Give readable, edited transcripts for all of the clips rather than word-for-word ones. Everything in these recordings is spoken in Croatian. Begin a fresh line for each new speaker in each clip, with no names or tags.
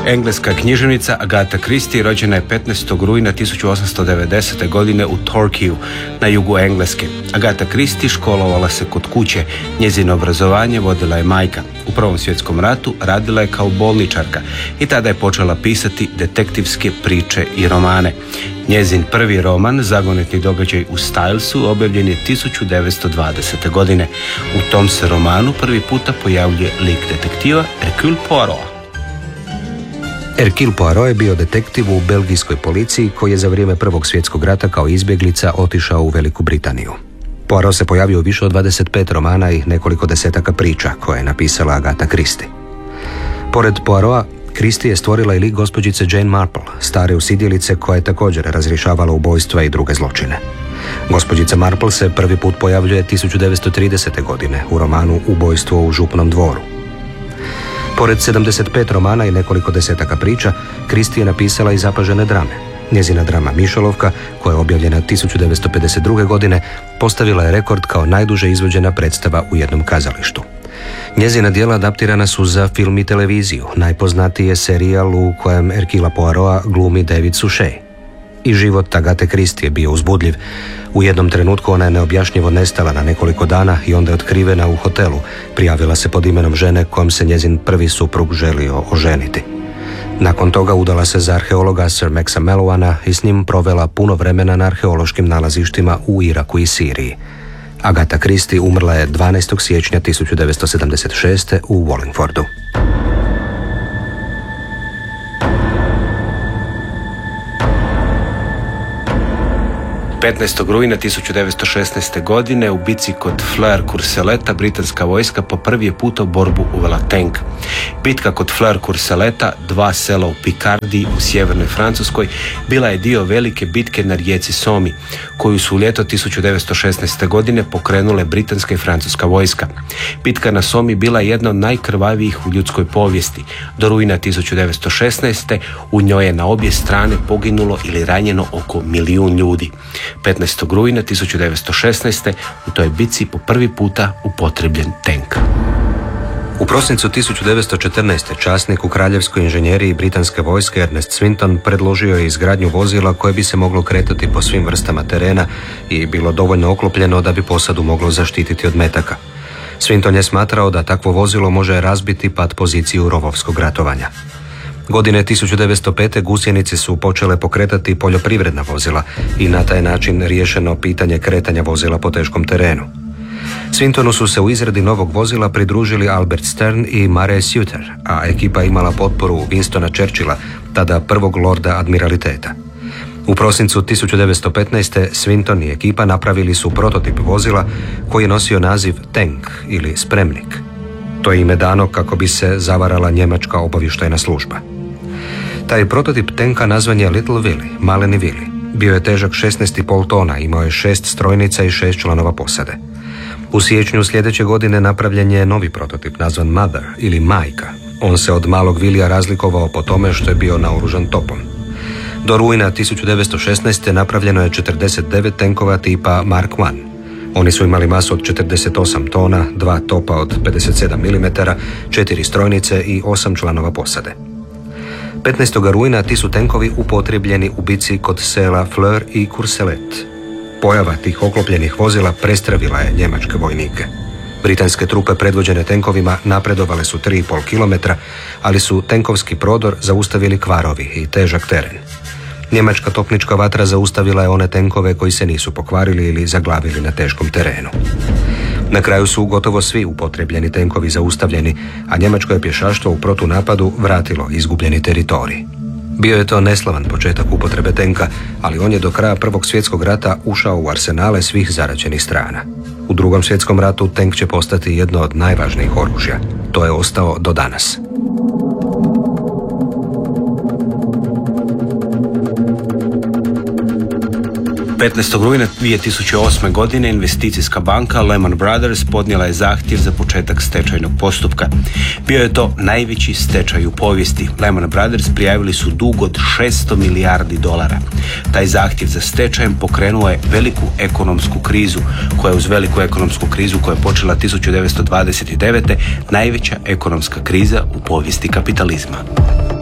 Engleska književnica Agatha Christie rođena je 15. rujna 1890. godine u Torquayu na jugu Engleske. Agatha Christie školovala se kod kuće. Njezino obrazovanje vodila je majka. U Prvom svjetskom ratu radila je kao bolničarka i tada je počela pisati detektivske priče i romane. Njezin prvi roman, Zagonetni događaj u Stylesu, objavljen je 1920. godine. U tom se romanu prvi puta pojavljuje lik detektiva Hercule Poirot.
Hercule Poirot je bio detektiv u belgijskoj policiji koji je za vrijeme Prvog svjetskog rata kao izbjeglica otišao u Veliku Britaniju. Poirot se pojavio u više od 25 romana i nekoliko desetaka priča koje je napisala Agatha Christie. Pored Poirota, Christie je stvorila i lik gospođice Jane Marple, stare usidjelice koja je također razrješavala ubojstva i druge zločine. Gospođica Marple se prvi put pojavljuje 1930. godine u romanu Ubojstvo u župnom dvoru. Pored 75 romana i nekoliko desetaka priča, Christie je napisala i zapažene drame. Njezina drama Mišolovka, koja je objavljena 1952. godine, postavila je rekord kao najduže izvođena predstava u jednom kazalištu. Njezina djela adaptirana su za film i televiziju. Najpoznatiji je serijal u kojem Hercula Poirota glumi David Suchet. I život Agathe Christie je bio uzbudljiv. U jednom trenutku ona je neobjašnjivo nestala na nekoliko dana i onda je otkrivena u hotelu. Prijavila se pod imenom žene kojom se njezin prvi suprug želio oženiti. Nakon toga udala se za arheologa Sir Maxa Mallowana i s njim provela puno vremena na arheološkim nalazištima u Iraku i Siriji. Agatha Christie umrla je 12. siječnja 1976. u Wallingfordu.
15. rujna 1916. godine u bici kod Flers-Courceletta britanska vojska po prvi put u borbu uvela tank. Bitka kod Flers-Courceletta, dva sela u Pikardiji u sjevernoj Francuskoj, bila je dio velike bitke na rijeci Somi, koju su u ljeto 1916. godine pokrenule britanska i francuska vojska. Bitka na Somi bila je jedna od najkrvavijih u ljudskoj povijesti. Do rujna 1916. u njoj je na obje strane poginulo ili ranjeno oko 1 milijun ljudi. 15. rujna 1916. u toj bici po prvi puta upotrebljen tank.
U prosincu 1914. časnik u kraljevskoj inženjeriji britanske vojske Ernest Swinton predložio je izgradnju vozila koje bi se moglo kretati po svim vrstama terena i bilo dovoljno oklopljeno da bi posadu moglo zaštititi od metaka. Swinton je smatrao da takvo vozilo može razbiti pat poziciju rovovskog ratovanja. Godine 1905. gusjenice su počele pokretati poljoprivredna vozila i na taj način riješeno pitanje kretanja vozila po teškom terenu. Swintonu su se u izradi novog vozila pridružili Albert Stern i Murray Suter, a ekipa imala potporu Winstona Churchilla, tada prvog lorda admiraliteta. U prosincu 1915. Swinton i ekipa napravili su prototip vozila koji je nosio naziv Tank ili spremnik. To je ime dano kako bi se zavarala njemačka obavještajna služba. Taj prototip tenka nazvan je Little Willy, Maleni Willy. Bio je težak 16,5 tona, imao je 6 strojnica i 6 članova posade. U siječnju sljedeće godine napravljen je novi prototip nazvan Mother ili Majka. On se od malog Vilija razlikovao po tome što je bio naoružan topom. Do rujna 1916. napravljeno je 49 tenkova tipa Mark I. Oni su imali masu od 48 tona, 2 topa od 57 mm, 4 strojnice i 8 članova posade. 15. rujna ti su tenkovi upotrijebljeni u bici kod sela Fleurs i Courcelette. Pojava tih oklopljenih vozila prestravila je njemačke vojnike. Britanske trupe predvođene tenkovima napredovale su 3,5 km, ali su tenkovski prodor zaustavili kvarovi i težak teren. Njemačka topnička vatra zaustavila je one tenkove koji se nisu pokvarili ili zaglavili na teškom terenu. Na kraju su gotovo svi upotrebljeni tenkovi zaustavljeni, a njemačko je pješaštvo u protunapadu vratilo izgubljeni teritorij. Bio je to neslavan početak upotrebe tenka, ali on je do kraja Prvog svjetskog rata ušao u arsenale svih zaraćenih strana. U Drugom svjetskom ratu tenk će postati jedno od najvažnijih oružja. To je ostao do danas.
– 15. rujna 2008. godine investicijska banka Lehman Brothers podnijela je zahtjev za početak stečajnog postupka. Bio je to najveći stečaj u povijesti. Lehman Brothers prijavili su dug od $600 milijardi. Taj zahtjev za stečajem pokrenuo je veliku ekonomsku krizu, koja je uz veliku ekonomsku krizu koja je počela 1929. najveća ekonomska kriza u povijesti kapitalizma.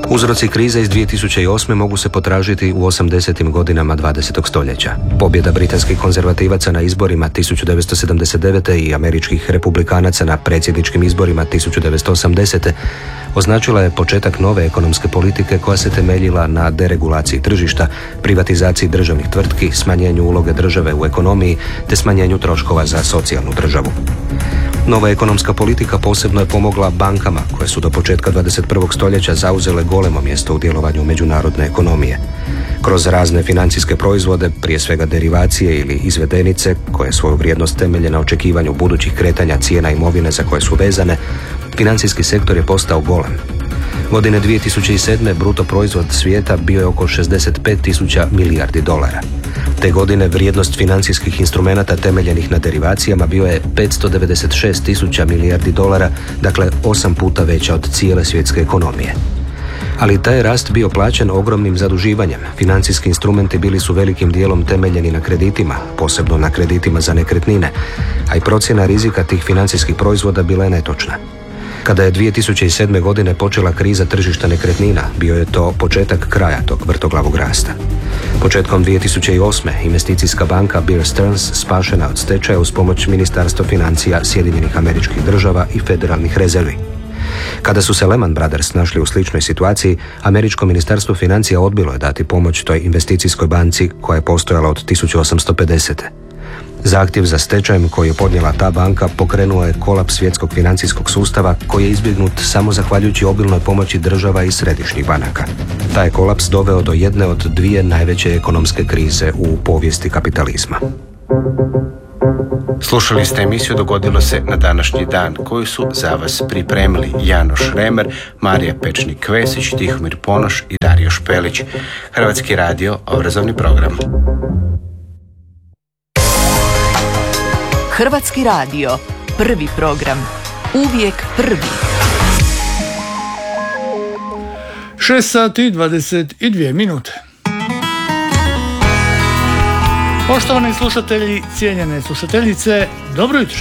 Uzroci krize iz 2008. mogu se potražiti u 80. godinama 20. stoljeća. Pobjeda britanskih konzervativaca na izborima 1979. i američkih republikanaca na predsjedničkim izborima 1980. označila je početak nove ekonomske politike koja se temeljila na deregulaciji tržišta, privatizaciji državnih tvrtki, smanjenju uloge države u ekonomiji te smanjenju troškova za socijalnu državu. Nova ekonomska politika posebno je pomogla bankama koje su do početka 21. stoljeća zauzele golemo mjesto u djelovanju međunarodne ekonomije. Kroz razne financijske proizvode, prije svega derivacije ili izvedenice, koje svoju vrijednost temelje na očekivanju budućih kretanja cijena imovine za koje su vezane, financijski sektor je postao golem. Godine 2007. bruto proizvod svijeta bio je oko 65.000 milijardi dolara. Te godine vrijednost financijskih instrumenata temeljenih na derivacijama bio je 596.000 milijardi dolara, dakle 8 puta veća od cijele svjetske ekonomije. Ali taj rast bio plaćen ogromnim zaduživanjem. Financijski instrumenti bili su velikim dijelom temeljeni na kreditima, posebno na kreditima za nekretnine, a i procjena rizika tih financijskih proizvoda bila je netočna. Kada je 2007. godine počela kriza tržišta nekretnina, bio je to početak kraja tog vrtoglavog rasta. Početkom 2008. investicijska banka Bear Stearns spašena od stečaja uz pomoć Ministarstva financija Sjedinjenih Američkih Država i federalnih rezervi. Kada su se Lehman Brothers našli u sličnoj situaciji, američko ministarstvo financija odbilo je dati pomoć toj investicijskoj banci koja je postojala od 1850. Zahtjev za stečajem koji je podnijela ta banka pokrenuo je kolaps svjetskog financijskog sustava koji je izbjegnut samo zahvaljujući obilnoj pomoći država i središnjih banaka. Taj je kolaps doveo do jedne od dvije najveće ekonomske krize u povijesti kapitalizma.
Slušali ste emisiju Dogodilo se na današnji dan koju su za vas pripremili Janoš Remer, Marija Pečnik-Kvesić, Tihomir Ponoš i Dario Špelić. Hrvatski radio, obrazovni program.
Hrvatski radio, prvi program, uvijek prvi.
6 sati i 22 minute. Poštovani slušatelji, cijenjene slušateljice, dobro jutro.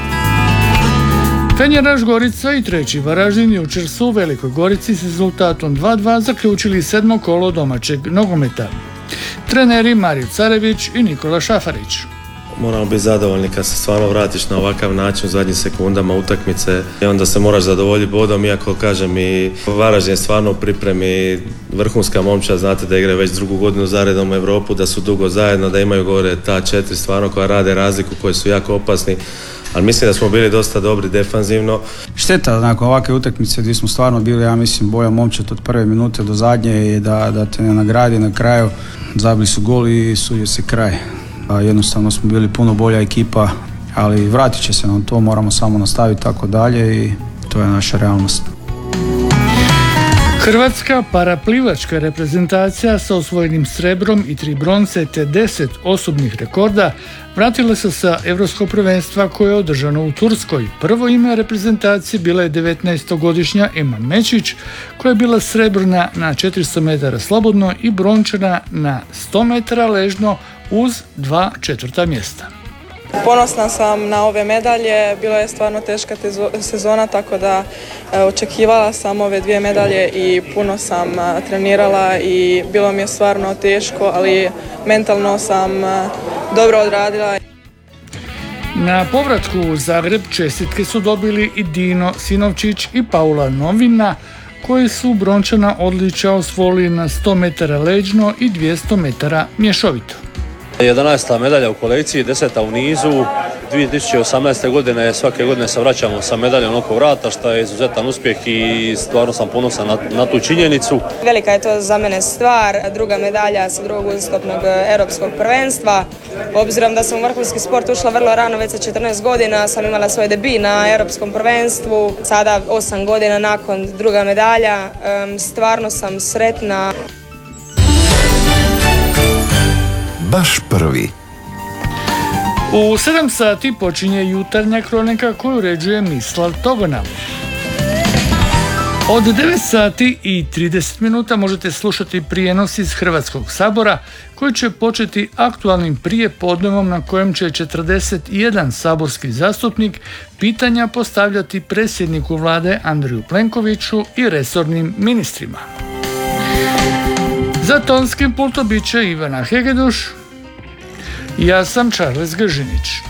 Fenjeraš Gorica i treći Varaždin jučer su u Velikoj Gorici s rezultatom 2:2 zaključili 7. kolo domaćeg nogometa. Treneri Mario Carević i Nikola Šafarić.
Moramo biti zadovoljni kad se stvarno vratiš na ovakav način u zadnjim sekundama utakmice i onda se moraš zadovoljiti bodom, iako kažem i Varaždin je stvarno u pripremi vrhunska momčad, znate da igraju već drugu godinu zaredom u Europu, da su dugo zajedno, da imaju gore ta 4 stvarno koja rade razliku, koji su jako opasni, ali mislim da smo bili dosta dobri defanzivno.
Šteta nakon ovakve utakmice gdje smo stvarno bili, ja mislim, bolja momčad od prve minute do zadnje i da te ne nagradi na kraju. Zabili su gol i sudio se kraj. Jednostavno smo bili puno bolja ekipa, ali vratit će se nam to, moramo samo nastaviti tako dalje i to je naša realnost.
Hrvatska paraplivačka reprezentacija sa osvojenim srebrom i 3 bronce te 10 osobnih rekorda vratila se sa Europskog prvenstva koje je održano u Turskoj. Prvo ime reprezentacije bila je 19-godišnja Ema Mečić koja je bila srebrna na 400 metara slobodno i brončana na 100 metara ležno uz 2 četvrta mjesta.
Ponosna sam na ove medalje, bila je stvarno teška sezona, tako da očekivala sam ove 2 medalje i puno sam trenirala i bilo mi je stvarno teško, ali mentalno sam dobro odradila.
Na povratku u Zagreb čestitke su dobili i Dino Sinovčić i Paula Novina, koji su brončana odličja osvojili na 100 metara leđno i 200 metara mješovito.
11. medalja u kolekciji, 10. u nizu. 2018. godine svake godine se vraćamo sa medaljom oko vrata, što je izuzetan uspjeh i stvarno sam ponosan na tu činjenicu.
Velika je to za mene stvar, druga medalja sa drugog uzastopnog europskog prvenstva. Obzirom da sam u vrhunski sport ušla vrlo rano, već sa 14 godina sam imala svoj debut na europskom prvenstvu. Sada 8 godina nakon druga medalja, stvarno sam sretna.
Baš prvi.
U 7 sati počinje jutarnja kronika koju uređuje Mislav Togona. Od 9 sati i 30 minuta možete slušati prijenos iz Hrvatskog sabora koji će početi aktualnim prijepodnevom na kojem će 41 saborski zastupnik pitanja postavljati predsjedniku vlade Andreju Plenkoviću i resornim ministrima. Za tonskim pultom bit će Ivana Hegeduš. Ja sam Charles Gržinić.